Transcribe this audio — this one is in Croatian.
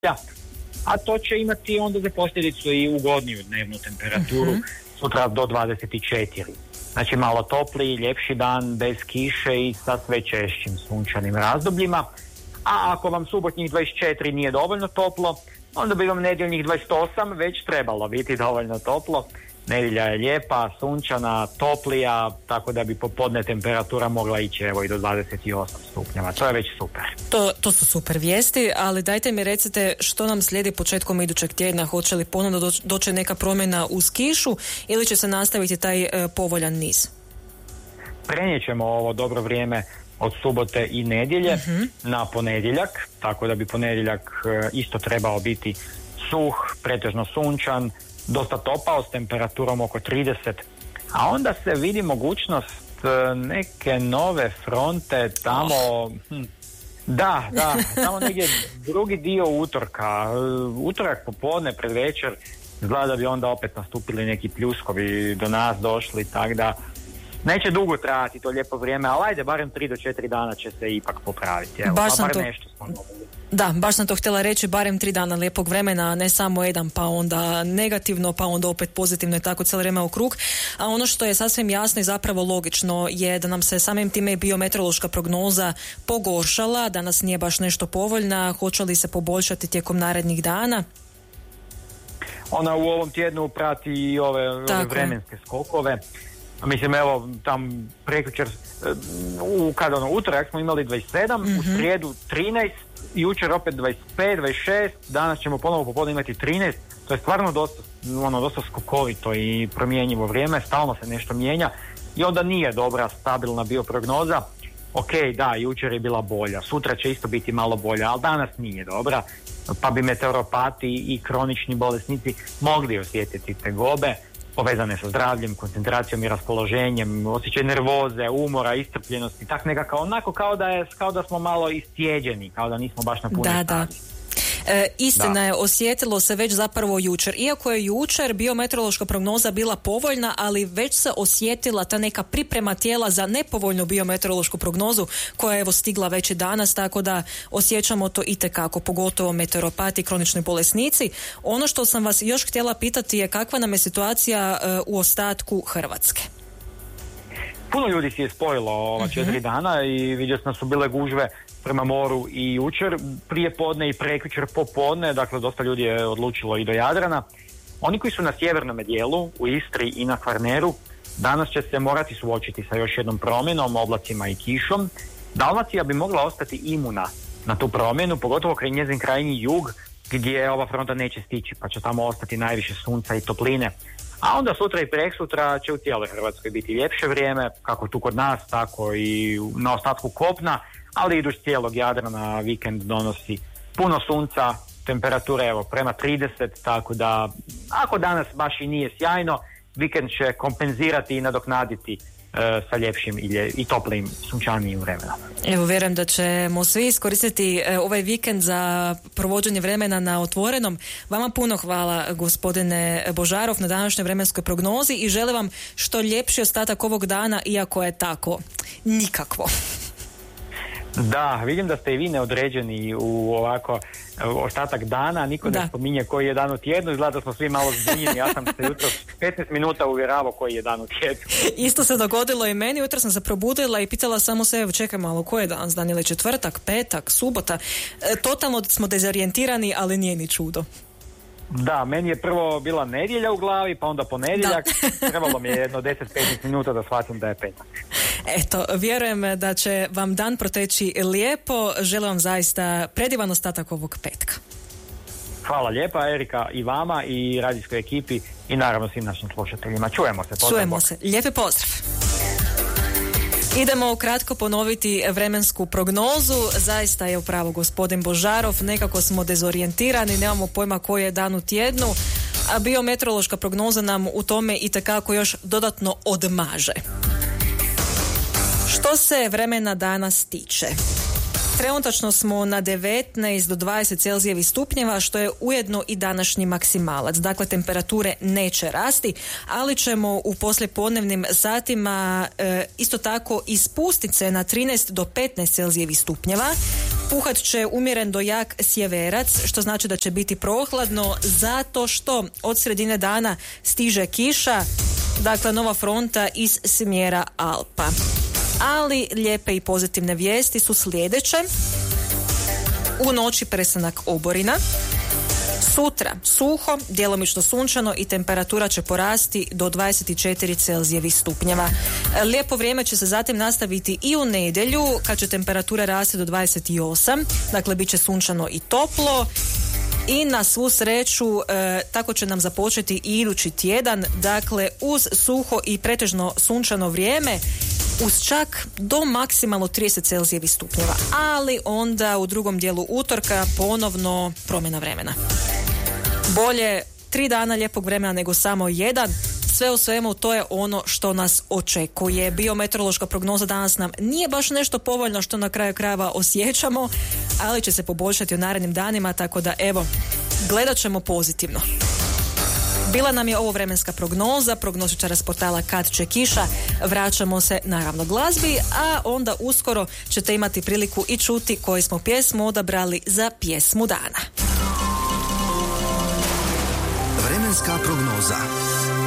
a to će imati onda za posljedicu i ugodniju dnevnu temperaturu, sutra do 24. Znači malo topliji, ljepši dan, bez kiše i sa sve češćim sunčanim razdobljima. A ako vam subotnjih 24 nije dovoljno toplo, onda bi vam nedjeljnih 28 već trebalo biti dovoljno toplo. Nedjelja je lijepa, sunčana, toplija, tako da bi popodne temperatura mogla ići evo i do 28 stupnjeva. To je već super. To su super vijesti, ali dajte mi recite što nam slijedi početkom idućeg tjedna. Hoće li ponovno doći neka promjena uz kišu ili će se nastaviti taj povoljan niz? Prenijet ćemo ovo dobro vrijeme od subote i nedjelje na ponedjeljak, tako da bi ponedjeljak isto trebao biti suh, pretežno sunčan, dosta topao s temperaturom oko 30, a onda se vidi mogućnost neke nove fronte tamo, tamo negdje drugi dio utorka, utorak popodne pred večer, izgleda da bi onda opet nastupili neki pljuskovi do nas došli, tako da neće dugo trajati to lijepo vrijeme, ali ajde, barem 3 do 4 dana će se ipak popraviti. Evo, baš pa bar to... nešto smo dobili. Da, baš sam to htjela reći, barem 3 dana lijepog vremena, ne samo jedan, pa onda negativno, pa onda opet pozitivno i tako cijelo vrijeme u krug. A ono što je sasvim jasno i zapravo logično je da nam se samim time i biometeorološka prognoza pogoršala, danas nije baš nešto povoljna, hoće li se poboljšati tijekom narednih dana? Ona u ovom tjednu prati i ove vremenske skokove. Mislim, evo, tam prekjučer, utorak smo imali 27, u srijedu 13, jučer opet 25, 26, danas ćemo ponovo popodne imati 13, to je stvarno dosta skokovito i promjenjivo vrijeme, stalno se nešto mijenja i onda nije dobra, stabilna bioprognoza. Ok, da, jučer je bila bolja, sutra će isto biti malo bolja, ali danas nije dobra, pa bi meteoropati i kronični bolesnici mogli osjetiti tegobe povezane sa zdravljem, koncentracijom i raspoloženjem, osjećaj nervoze, umora, iscrpljenosti, tak nekako onako kao da smo malo istijeđeni, kao da nismo baš na punoj snazi. Istina je, osjetilo se već zapravo jučer. Iako je jučer biometeorološka prognoza bila povoljna, ali već se osjetila ta neka priprema tijela za nepovoljnu biometeorološku prognozu koja je evo stigla već i danas, tako da osjećamo to itekako, pogotovo meteoropati, kronični bolesnici. Ono što sam vas još htjela pitati je kakva nam je situacija u ostatku Hrvatske? Puno ljudi si je spojilo ova 4 dana i vidio sam da su bile gužve prema moru i jučer, prije podne i prekjučer popodne, dakle dosta ljudi je odlučilo i do Jadrana. Oni koji su na sjevernome dijelu, u Istri i na Kvarneru, danas će se morati suočiti sa još jednom promjenom, oblacima i kišom. Dalmacija bi mogla ostati imuna na tu promjenu, pogotovo kraj njezin krajnji jug, gdje ova fronta neće stići, pa će tamo ostati najviše sunca i topline. A onda sutra i preksutra će u cijeloj Hrvatskoj biti ljepše vrijeme, kako tu kod nas, tako i na ostatku kopna, ali i duž cijelog Jadrana vikend donosi puno sunca, temperature evo prema 30, tako da ako danas baš i nije sjajno, vikend će kompenzirati i nadoknaditi sa ljepšim i toplim sunčanijim vremenom. Evo, vjerujem da ćemo svi iskoristiti ovaj vikend za provođenje vremena na otvorenom. Vama puno hvala, gospodine Božarov, na današnjoj vremenskoj prognozi i želim vam što ljepši ostatak ovog dana, iako je tako nikakvo. Da, vidim da ste i vi neodređeni u ovako ostatak dana, niko ne spominje koji je dan u tjednu, izgleda da smo svi malo zbunjeni, ja sam se jutros 15 minuta uvjeravao koji je dan u tjednu. Isto se dogodilo i meni, jutro sam se probudila i pitala samo sebe, čekaj malo, koji je danas dan, ili četvrtak, petak, subota, totalno smo dezorijentirani, ali nije ni čudo. Da, meni je prvo bila nedjelja u glavi, pa onda ponedjeljak. Trebalo mi je jedno 10-15 minuta da shvatim da je petak. Eto, vjerujem da će vam dan proteći lijepo. Želim vam zaista predivan ostatak ovog petka. Hvala lijepa, Erika, i vama i radijskoj ekipi i naravno svim našim slušateljima. Čujemo se. Čujemo se. Lijepi pozdrav. Idemo kratko ponoviti vremensku prognozu. Zaista je upravo gospodin Božarov, nekako smo dezorijentirani, nemamo pojma koji je dan u tjednu, a biometeorološka prognoza nam u tome itekako još dodatno odmaže. Što se vremena danas tiče? Trenutačno smo na 19 do 20 Celzijevih stupnjeva, što je ujedno i današnji maksimalac. Dakle, temperature neće rasti, ali ćemo u poslijepodnevnim satima isto tako ispustiti se na 13 do 15 Celzijevih stupnjeva. Puhat će umjeren do jak sjeverac, što znači da će biti prohladno, zato što od sredine dana stiže kiša, dakle nova fronta iz smjera Alpa. Ali lijepe i pozitivne vijesti su sljedeće. U noći prestanak oborina. Sutra suho, djelomično sunčano i temperatura će porasti do 24 Celzijevih stupnjeva. Lijepo vrijeme će se zatim nastaviti i u nedjelju, kad će temperatura rasti do 28, dakle bit će sunčano i toplo. I na svu sreću tako će nam započeti i idući tjedan, dakle uz suho i pretežno sunčano vrijeme, uz čak do maksimalno 30 Celzijevih stupnjeva, ali onda u drugom dijelu utorka ponovno promjena vremena. Bolje 3 dana lijepog vremena nego samo jedan. Sve u svemu to je ono što nas očekuje. Biometeorološka prognoza danas nam nije baš nešto povoljno što na kraju krajeva osjećamo, ali će se poboljšati u narednim danima, tako da evo, gledat ćemo pozitivno. Bila nam je ovo vremenska prognoza, prognozičara s portala Kad će kiša. Vraćamo se naravno glazbi, a onda uskoro ćete imati priliku i čuti koju smo pjesmu odabrali za pjesmu dana. Vremenska prognoza.